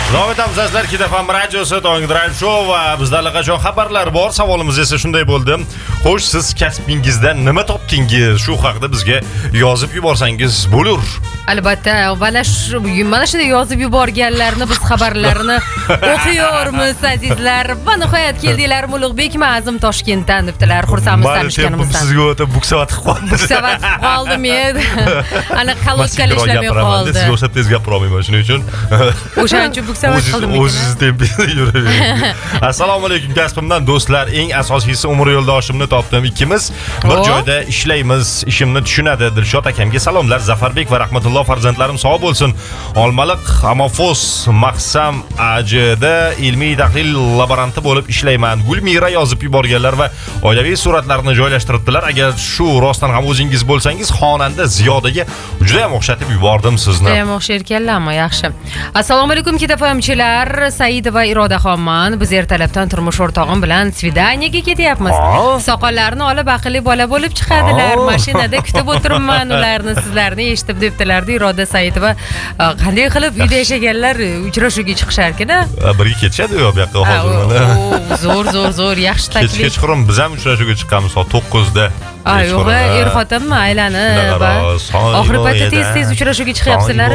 Davom etamiz azizlar, Kitafam radiosi Tong Drive Show va bizda allaqachon xabarlar bor. Savolimiz esa shunday bo'ldi. Xo'sh, siz kasbingizdan nima topdingiz? Shu haqida bizga yozib yuborsangiz bo'lur. Albatta, mana shunday yozib yuborganlarni biz xabarlarini o'qiyormiz azizlar. Va nihoyat keldinglar Ulug'bek Ma'zim Toshkentdan debdilar. Xursandmiz tanishganimizdan. Sizga o'ta buksavat qilib qoldi. Buksavat qilib qoldim men. Ana kaloskali ishlamay qoldi. Sizga o'xshab tez gapira olmayman, shuning uchun. O'shaning uchun buksavat qildim. O'zingiz tempingizda yuravering. Assalomu alaykum kasbimdan do'stlar. Eng asosiysi umr yo'ldoshimni topdim. Ikkimiz bir joyda ishlaymiz. Ishimni tushunadi. Dilshod akamga salomlar. Zafarbek va Rahmatulloh farzandlarim sog' bo'lsin. Olmaliq Amofos Maqsam AJda ilmiy tahlil laboranti bo'lib ishlayman. Gulmira yozib yuborganlar va oilaviy suratlarni joylashtiribdilar. Agar shu rostdan ham o'zingiz bo'lsangiz, xonanda Ziyodaga juda ham o'xshatib yubordim sizni. Juda ham o'xsharkanlarmi? Yaxshi. Assalomu alaykum Kitafamchilar. Said va Irodaxonman. Biz ertalabdan turmush o'rtog'im bilan svidaniyaga ketyapmiz. Soqollarini olib aqlli bola bo'lib chiqadilar. Mashinada kutib o'tiribman ularni, sizlarni eshitib debdilar. Iroda Saidova qanday qilib uyda yashaganlar uchrashuvga chiqishar-kina? Birga ketishadi-ku bu yoqqa hozir mana. Zo'r, yaxshi taklif. Kechqurun biz ham uchrashuvga chiqqanmiz soat 9da. Yo'q, er-xotinmi aylanib. Oxir paytda tez uchrashuvga chiqyapsizlar.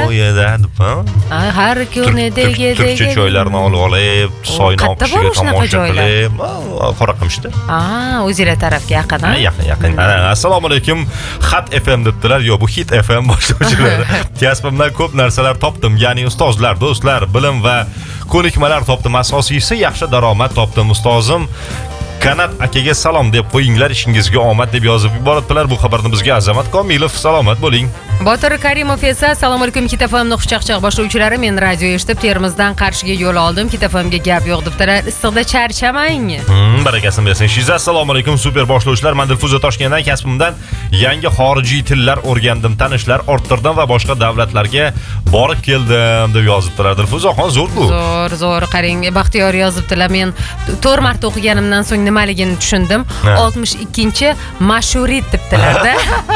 Har kuni turkcha choylarni olib olib, soyni oqishiga tomosha qilib, Qoraqamishda. O'zinglar tarafga yaqin. Yaqin. Assalomu alaykum. Xat FM debdilar. Yo'q, bu Hit FM boshlovchilari. Kasbimdan ko'p narsalar topdim, ya'ni ustozlar, do'stlar, bilim va ko'nikmalar topdim. Asosiysi yaxshi daromad topdim. Ustozim Kanat akaga salom deb qo'yinglar, ishingizga omad deb yozib yuboribdilar. Bu xabarni bizga Azamat Komilov salomat bo'ling. Botir Karimov esa assalomu alaykum Kitafamning xushchaqchaq boshlovchilari, men radio eshitib Termizdan Qarshiga yo'l oldim. Kitafamga gap yo'q debdilar. Issiqda charchamang. Barakasini bersin. Shiza assalomu alaykum super boshlovchilar. Men Dilfuza Toshkentdan kasbimdan yangi xorijiy tillar o'rgandim, tanishlar orttirdim va boshqa davlatlarga borib keldim deb yozibdilar. Dilfuzaxon zo'r-ku. Zo'r, qarang, Baxtiyor yozibdilar. Men 4 marta o'qiganimdan so'ng nimaligini tushundim. 62-chi mashurit debdilarda.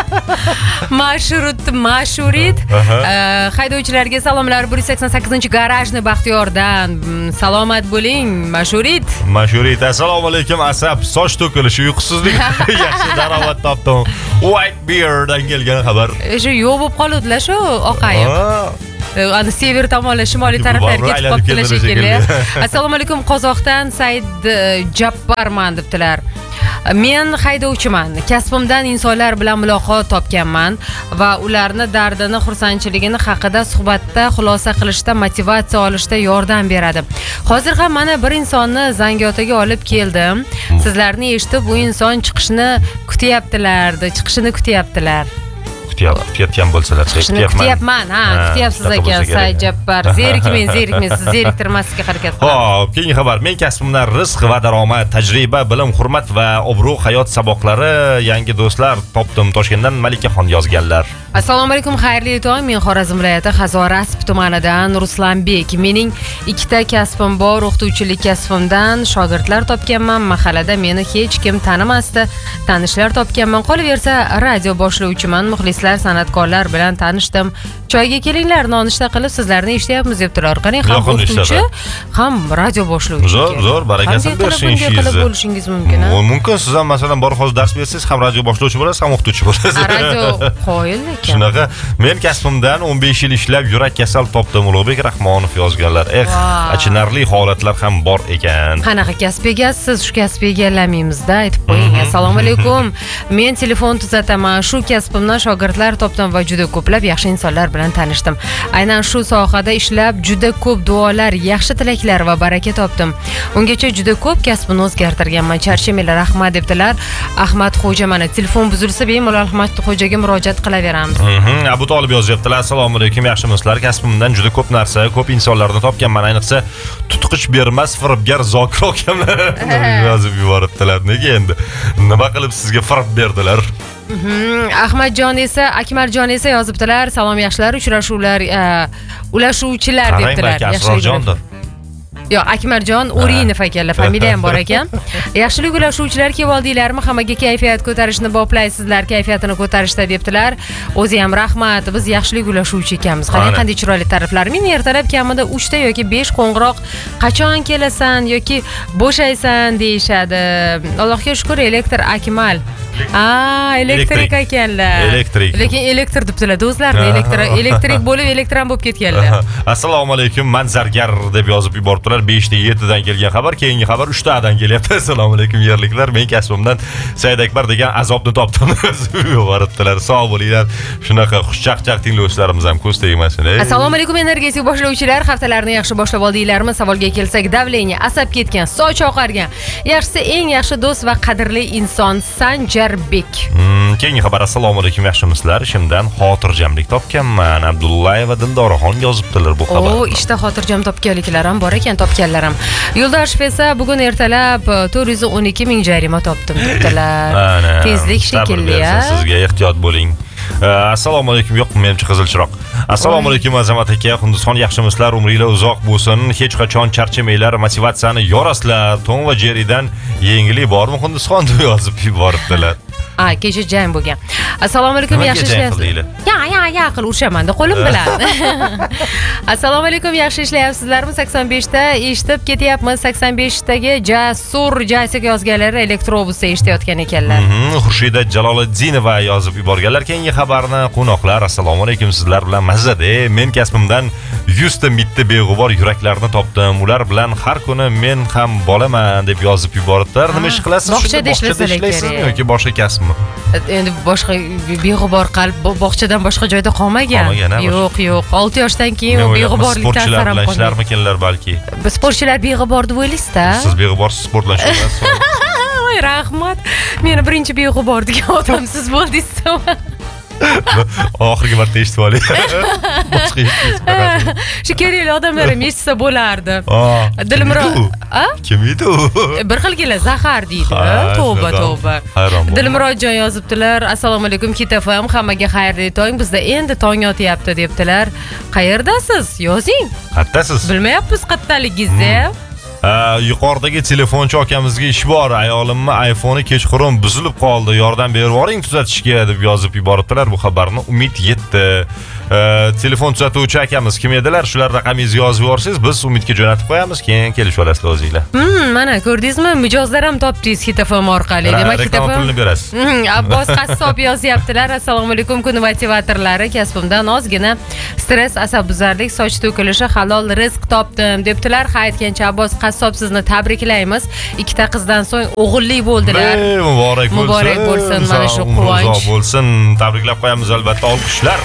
Mashurit. Haydovchilarga salomlar. 188-garajni Baxtiyordan. Salomat bo'ling, mashurit. Assalomu alaykum Asab. Soch to'kilishi, uyqusizlik. Yaxshi daromad topdim. White Beardan kelgan xabar. Shu yo'q bo'lib qoluvdilar shu oqayib. Ana sever tomonlar, shimoliy taraflarga ketib qolibdilar shekilli. Assalomu alaykum Qozoqdan Said Jabbarman debdilar. Men haydovchiman. Kasbimdan insonlar bilan muloqot topganman va ularni dardini, xursandchiligini haqida suhbatda xulosa qilishda, motivatsiya olishda yordam beradi. Hozir ham mana bir insonni Zangiotaga olib keldim. Sizlarni eshitib, bu inson chiqishini kutyaptilar. Kutayotgan bo'lsalar, kutyapman. Kutyapsiz ekan Said Jabbar. Zerikmang, siz zeriktirmaslikka harakat qiling. Xo'p, keyingi xabar. Men kasbimdan rizq va daromad, tajriba, bilim, hurmat va obro' hayot saboqlari, yangi do'stlar topdim. Toshkentdan Malikaxon yozganlar. Assalomu alaykum, xayrli tong. Men Xorazm viloyati Hazorasp tumanidan Ruslanbek. Mening ikkita kasbim bor. O'qituvchilik kasbimdan shogirdlar topganman. Mahallada meni hech kim tanimasdi. Tanishlar topganman. Qolaversa, radio boshlovchiman. Muxlislar, san'atkorlar bilan tanishdim. Choyga kelinglar, nonushta qilib sizlarni eshityapmiz debdilar. Qani ham o'qituvchi, ham radio boshlovchi. Zo'r, barakasini bersin ishingizni. Qilib bo'lishingiz mumkin. Mumkin, siz ham masalan bor hozir dars bersangiz, ham radio boshlovchi bo'lasiz, ham o'qituvchi bo'lasiz. Radio qo'yil. Shunaqa. Men kasbimdan 15 yil ishlab yurak kasal topdim. Ulug'bek Rahmonov yozganlar. Achinarli holatlar ham bor ekan. Qanaqa kasb egasiz? Shu kasb egallamaymiz-da, aytib qo'ying. Assalomu alaykum. Men telefon tuzataman. Shu kasbimdan shogirdlar topdim va juda ko'plab yaxshi insonlar bilan tanishdim. Aynan shu sohada ishlab juda ko'p duolar, yaxshi tilaklar va baraka topdim. Ungacha juda ko'p kasbini o'zgartirganman. Charchamanglar, rahmat debdilar. Ahmad Xo'ja, mana telefon buzilsa bemalol Ahmad Xo'jaga murojaat qilaveramiz. Abu Tolib yozyaptilar. Assalomu alaykum, yaxshimisizlar? Kasbimdan juda ko'p narsa, ko'p insonlarni topganman. Ayniqsa tutqich bermas firibgar Zokir akamlar yozib yuboribdilar. Nega endi? Nima qilib sizga firib berdilar? Akmarjon esa yozibdilar. Salom yaxshilar, uchrashuvlar, ulashuvchilar debdilar. Asrorjondir. Yo'q, Akmaljon O'rinov ekanlar, familiya ham bor ekan. Yaxshilik ulashuvchilar kelib oldinglarmi? Hammaga kayfiyat ko'tarishni boplaysizlar, kayfiyatini ko'tarishda debdilar. O'zi ham rahmat. Biz yaxshilik ulashuvchi ekanmiz. Qarang qanday chiroyli ta'riflar. Men ertalab kamida 3 ta yoki 5 qo'ng'iroq qachon kelasan yoki bo'shaysan deyishadi. Allohga shukr, elektr Akmal. Elektrik ekanlar. Elektrik. Lekin elektr debdilar do'stlarni, elektrik bo'lib, elektron bo'lib ketganlar. Assalomu alaykum, man zargar deb yozib yuboribdilar. 5 ta 7 dan kelgan xabar, keyingi xabar 3 tadan kelyapti. Assalomu alaykum yerliklar. Men kasbimdan Said Akbar degan azobni topdim. Yuboribdilar. Sog' bo'linglar. Shunaqa xushchaqchaq tinglovchilarimiz ham ko'z tegmasin. Assalomu alaykum energetik boshlovchilar. Haftalarni yaxshi boshlab oldinglarmi? Savolga kelsak, davleniya, asab ketgan, soch oqargan. Yaxshisi eng yaxshi do'st va qadrli inson Sanjarbek. Keyingi xabar. Assalomu alaykum, yaxshimisizlar? Ishimdan xotirjamlik topganman. Abdullayev va Dildoraxon yozibdilar bu xabarni. Ishda xotirjam topganliklar ham bor ekan, topganlar ham. Yo'ldoshev esa bugun ertalab 412 ming jarima topdim debdilar. Tezlik shekilli. Sizga ehtiyot bo'ling. Assalomu alaykum. Yo'q, menimcha qizil chiroq. Assalomu alaykum Azamat aka. Hindiston yaxshimisizlar? Umringlar uzoq bo'lsin. Hech qachon charchamanglar, motivatsiyani yorasizlar. Tom va Jerrydan yengillik bormi Hindiston deb yozib yuboribdilar. Kecha jang bo'lgan. Assalomu alaykum, yaxshi ishlayapsizlar. Ya, qil urishamanda qo'lim bilan. Assalomu alaykum, yaxshi ishlayapsizlarmi? 85 ta eshitib ketyapmiz. 85 dagi Jasur Jasik yozganlar elektrobusda eshitayotgan ekanlar. Xurshida Jaloliddinova yozib yuborganlar. Keyingi xabarni qo'noqlar. Assalomu alaykum, sizlar bilan mazada. Men kasbimdan 100 ta mitti beg'ubor yuraklarni topdim. Ular bilan har kuni men ham bolaman deb yozib yuboribdilar. Nima ish qilasiz? Bog'chada ishlaysizmi yoki boshqa kasbmi? Endi boshqa beg'ubor qalb bog'chadan boshqa joyda qolmagan. Yo'q. 6 yoshdan keyin u beg'uborlikdan saram qolgan. Ishlarmikanlar balki. Sportchilar beg'ubor deb o'ylaysizda? Siz beg'uborsiz, sport bilan shug'ullanasiz. Voy, rahmat. Meni birinchi beg'ubor degan odam siz bo'ldingizmi? Oxirgi marta eshitib oling. Boshqa eshitmaysiz. Shu kerakli odamlar ham eshitsa bo'lardi. Dilmurod. Kim edi u? Bir xilgina zahar deydi. Tavba. Dilmurodjon yozibdilar. Assalomu alaykum KTFM, hammaga xayrli tong. Bizda endi tong yotyapti debdilar. Qayerdasiz? Yozing. Qattasiz? Bilmayapmiz qattaligingizni. Yuqoridagi telefonchi akamizga ish bor. Ayolimni iPhone'i kechqurun buzilib qoldi. Yordam berib yuboring tuzatishga deb yozib yuboribdilar bu xabarni. Umid yetdi. Telefon tuzatuvchi akamiz kim edilar? Shular raqamingizni yozib yuborsangiz, biz Umidga jo'natib qo'yamiz, keyin kelishib olasizlar o'zingizlar. Mana ko'rdingizmi? Mijozlar ham topdingiz KTFM orqali. Demak, reklama pulini berasiz. Abbos qassob yozyaptilar. Assalomu alaykum, kun motivatorlari. Kasbimdan ozgina stress, asabbuzarlik, soch to'kilishi, halol rizq topdim debdilar. Aytgancha Abbos qassob sizni tabriklaymiz. 2 ta qizdan so'ng o'g'illi bo'ldilar. Muborak bo'lsin. Muborak bo'lsin. Mana shu quvonch. Uzoq bo'lsin. Tabriklab qo'yamiz albatta. Olqishlar.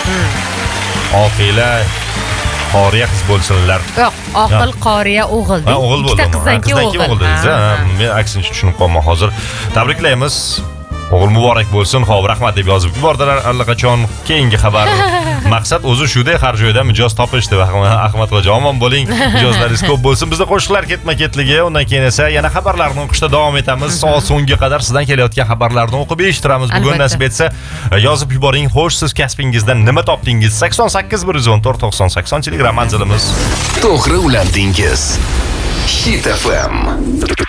Oqila qoriya qiz bo'lsinlar. Yo'q, oqil qoriya o'g'il. O'g'il bo'ldi. 2 ta qizdan keyin o'g'il. Men aksincha tushunib qolman hozir. Tabriklaymiz. O'g'il muborak bo'lsin. Xo'p, rahmat deb yozib yubordilar allaqachon. Keyingi xabar. Maqsad o'zi shuda, har joyda mijoz topish deb Ahmadxo'ja omon bo'ling. Mijozlaringiz ko'p bo'lsin. Bizda qo'shiqlar ketma-ketligi, undan keyin esa yana xabarlarni o'qishda davom etamiz. Soat so'ngiga qadar sizdan kelayotgan xabarlarni o'qib eshittiramiz. Bugun nasib etsa yozib yuboring. Xo'sh, siz kasbingizdan nima topdingiz? 88 114 90 Telegram manzilimiz. To'g'ri ulandingiz. Hit FM.